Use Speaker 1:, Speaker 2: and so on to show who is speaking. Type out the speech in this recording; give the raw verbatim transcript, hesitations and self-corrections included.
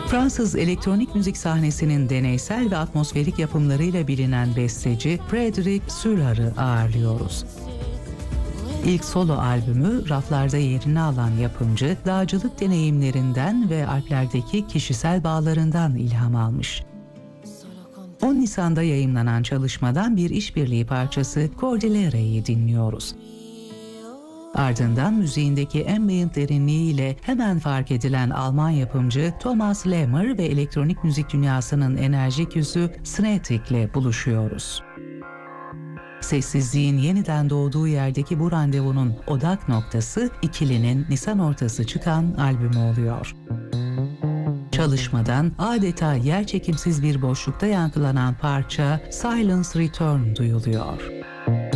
Speaker 1: Fransız elektronik müzik sahnesinin deneysel ve atmosferik yapımlarıyla bilinen besteci Frédéric Süllar'ı ağırlıyoruz. İlk solo albümü raflarda yerini alan yapımcı, dağcılık deneyimlerinden ve Alplerdeki kişisel bağlarından ilham almış. on Nisan'da yayımlanan çalışmadan bir işbirliği parçası Cordillera'yı dinliyoruz. Ardından müziğindeki ambient derinliğiyle hemen fark edilen Alman yapımcı Thomas Lehmer ve elektronik müzik dünyasının enerjik yüzü Snatic buluşuyoruz. Sessizliğin yeniden doğduğu yerdeki bu randevunun odak noktası ikilinin Nisan ortası çıkan albümü oluyor. Çalışmadan adeta yerçekimsiz bir boşlukta yankılanan parça Silence Return duyuluyor.